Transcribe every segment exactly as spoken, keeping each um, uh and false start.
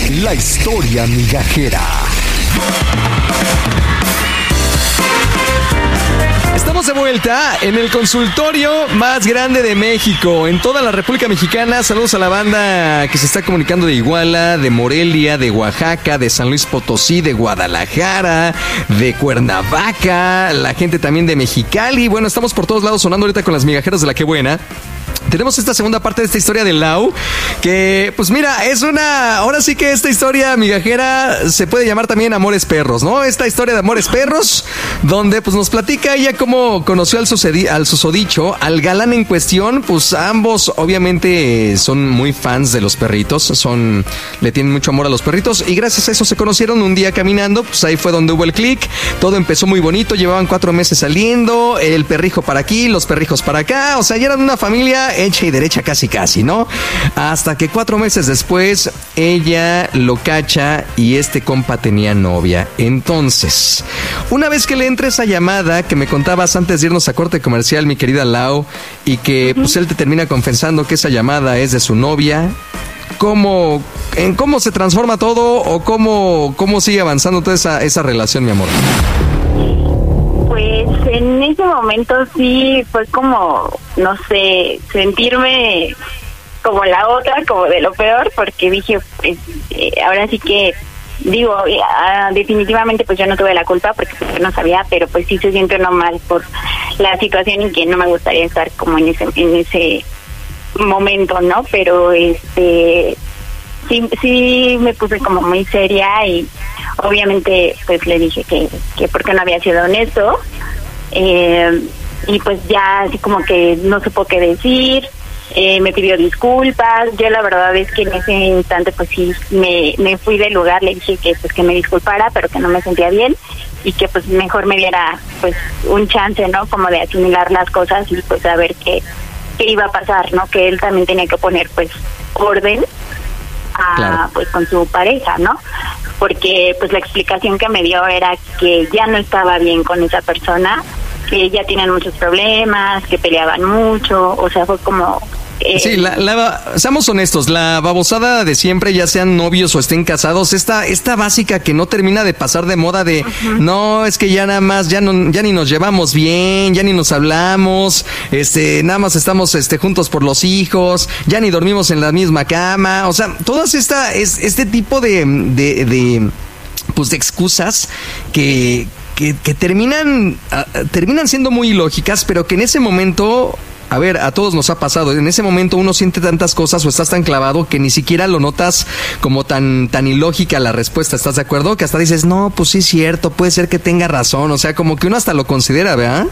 La historia migajera. Estamos de vuelta en el consultorio más grande de México, en toda la República Mexicana. Saludos a la banda que se está comunicando de Iguala, de Morelia, de Oaxaca, de San Luis Potosí, de Guadalajara, de Cuernavaca, la gente también de Mexicali. Bueno, estamos por todos lados sonando ahorita con las migajeras de La Qué Buena. Tenemos esta segunda parte de esta historia de Lau, que pues mira, es una, ahora sí que esta historia migajera se puede llamar también Amores Perros, ¿no? Esta historia de Amores Perros, donde pues nos platica ella cómo conoció al, sucedi- al susodicho, al galán en cuestión. Pues ambos obviamente son muy fans de los perritos, son, le tienen mucho amor a los perritos, y gracias a eso se conocieron un día caminando. Pues ahí fue donde hubo el clic, todo empezó muy bonito, llevaban cuatro meses saliendo, el perrijo para aquí, los perrijos para acá, o sea, ya eran una familia hecha y derecha casi casi, ¿no? Hasta que cuatro meses después ella lo cacha y este compa tenía novia. Entonces, una vez que le entra esa llamada que me contabas antes de irnos a corte comercial, mi querida Lau, y que pues él te termina confesando que esa llamada es de su novia, ¿cómo, en cómo se transforma todo o cómo, cómo sigue avanzando toda esa, esa relación, mi amor? Pues en ese momento sí fue como, no sé, sentirme como la otra, como de lo peor, porque dije, pues, eh, ahora sí que, digo, eh, definitivamente pues yo no tuve la culpa porque pues, yo no sabía, pero pues sí se siente uno mal por la situación y que no me gustaría estar como en ese, en ese momento, ¿no? Pero este... Sí, sí me puse como muy seria y obviamente pues le dije que, que porque no había sido honesto, eh, y pues ya así como que no supo qué decir, eh, me pidió disculpas. Yo la verdad es que en ese instante pues sí me, me fui del lugar, le dije que pues que me disculpara, pero que no me sentía bien y que pues mejor me diera pues un chance, ¿no? Como de asimilar las cosas y pues saber qué, qué iba a pasar, ¿no? Que él también tenía que poner pues orden a, claro. Pues con su pareja, ¿no? Porque pues la explicación que me dio era que ya no estaba bien con esa persona, que ya tienen muchos problemas, que peleaban mucho, o sea, fue como... Eh, sí, la, la, seamos honestos, la babosada de siempre, ya sean novios o estén casados, esta, esta básica que no termina de pasar de moda de, uh-huh. no, es que ya nada más, ya no, ya ni nos llevamos bien, ya ni nos hablamos, este, nada más estamos, este, juntos por los hijos, ya ni dormimos en la misma cama, o sea, todas esta, es, este tipo de, de, de, pues de excusas que, que, que terminan, uh, terminan siendo muy ilógicas, pero que en ese momento... A ver, a todos nos ha pasado. En ese momento uno siente tantas cosas o estás tan clavado que ni siquiera lo notas como tan tan ilógica la respuesta. ¿Estás de acuerdo? Que hasta dices, no, pues sí es cierto, puede ser que tenga razón. O sea, como que uno hasta lo considera, ¿verdad?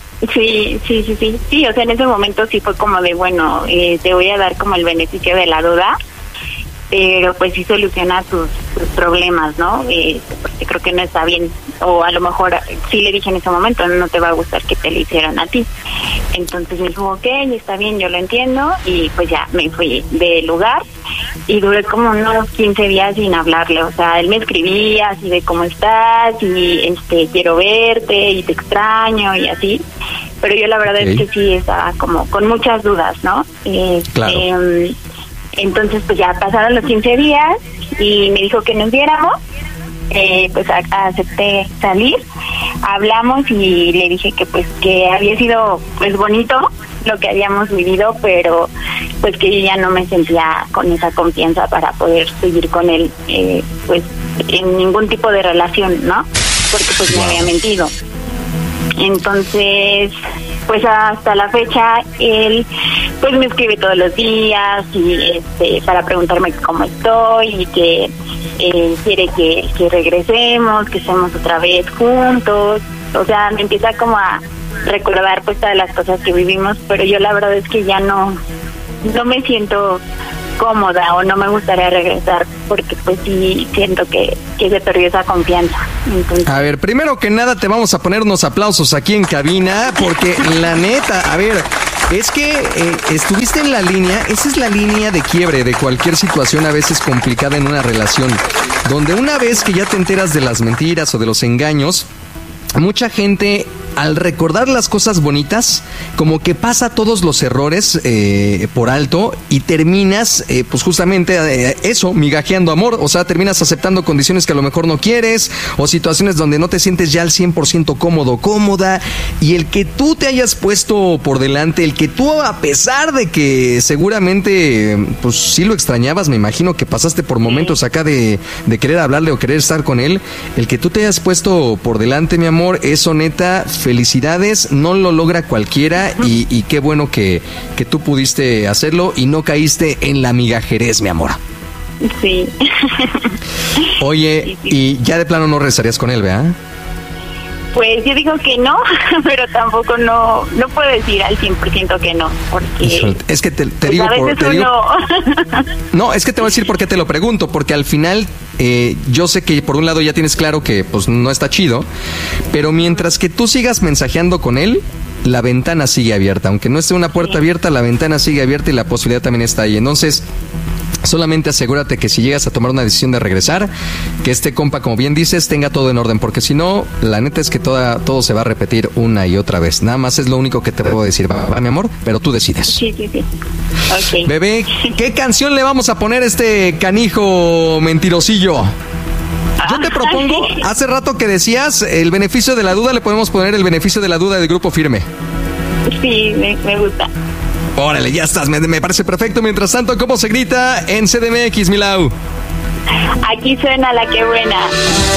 Sí, sí, sí, sí. Sí, o sea, en ese momento sí fue como de, bueno, eh, te voy a dar como el beneficio de la duda, pero pues sí soluciona tus, tus problemas, ¿no? Eh, porque creo que no está bien, o a lo mejor sí le dije en ese momento, no te va a gustar que te lo hicieran a ti. Entonces me dijo, ok, está bien, yo lo entiendo, y pues ya me fui del lugar y duré como unos quince días sin hablarle. O sea, él me escribía así de cómo estás y este quiero verte y te extraño y así, pero yo la verdad okay. es que sí estaba como con muchas dudas, ¿no? Eh, claro. eh, entonces pues ya pasaron los quince días y me dijo que nos viéramos. Eh, pues a, a acepté salir, hablamos y le dije que pues que había sido pues bonito lo que habíamos vivido, pero pues que yo ya no me sentía con esa confianza para poder seguir con él, eh, pues en ningún tipo de relación, ¿no? Porque pues me había mentido. Entonces pues hasta la fecha él pues me escribe todos los días y este para preguntarme cómo estoy y que eh, quiere que, que regresemos, que estemos otra vez juntos. O sea, me empieza como a recordar pues todas las cosas que vivimos, pero yo la verdad es que ya no no me siento cómoda o no me gustaría regresar porque pues sí siento que, que se perdió esa confianza. Entonces... A ver, primero que nada te vamos a poner unos aplausos aquí en cabina porque la neta, a ver, es que eh, estuviste en la línea, esa es la línea de quiebre de cualquier situación a veces complicada en una relación, donde una vez que ya te enteras de las mentiras o de los engaños, mucha gente al recordar las cosas bonitas, como que pasa todos los errores eh, por alto y terminas, eh, pues justamente eh, eso, migajeando amor. O sea, terminas aceptando condiciones que a lo mejor no quieres o situaciones donde no te sientes ya al cien por ciento cómodo, cómoda. Y el que tú te hayas puesto por delante, el que tú, a pesar de que seguramente, pues sí lo extrañabas, me imagino que pasaste por momentos acá de, de querer hablarle o querer estar con él, el que tú te hayas puesto por delante, mi amor, eso neta, felicidades, no lo logra cualquiera y, y qué bueno que, que tú pudiste hacerlo y no caíste en la migajerez, mi amor. Sí. Oye, sí, sí. Y ya de plano no regresarías con él, ¿verdad? Pues yo digo que no, pero tampoco no no puedo decir al cien por ciento que no, porque... Es que te, te pues digo... a veces por, te uno... digo no, es que te voy a decir por qué te lo pregunto, porque al final eh, yo sé que por un lado ya tienes claro que pues no está chido, pero mientras que tú sigas mensajeando con él, la ventana sigue abierta. Aunque no esté una puerta sí. abierta, la ventana sigue abierta y la posibilidad también está ahí. Entonces... solamente asegúrate que si llegas a tomar una decisión de regresar, que este compa, como bien dices, tenga todo en orden, porque si no, la neta es que toda, todo se va a repetir una y otra vez. Nada más es lo único que te puedo decir, va, va mi amor, pero tú decides. Sí, sí, sí. Okay. Bebé, ¿qué canción le vamos a poner a este canijo mentirosillo? Yo te propongo, hace rato que decías, el beneficio de la duda, le podemos poner el beneficio de la duda del Grupo Firme. Sí, me, me gusta. Órale, ya estás, me, me parece perfecto. Mientras tanto, ¿cómo se grita en C D M X, Milau? Aquí suena la que buena.